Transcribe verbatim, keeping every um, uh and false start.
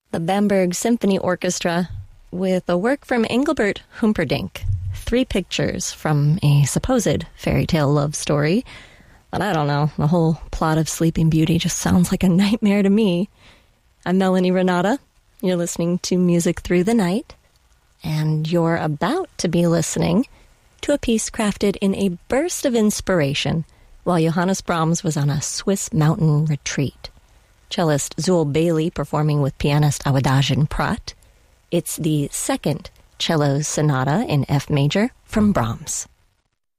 The Bamberg Symphony Orchestra with a work from Engelbert Humperdinck, Three Pictures from a supposed fairy tale love story. But I don't know, the whole plot of Sleeping Beauty just sounds like a nightmare to me. I'm Melanie Renata. You're listening to Music Through the Night, and you're about to be listening to a piece crafted in a burst of inspiration while Johannes Brahms was on a Swiss mountain retreat. Cellist Zul Bailey performing with pianist Awadagin Prat. It's the second cello sonata in F major from Brahms.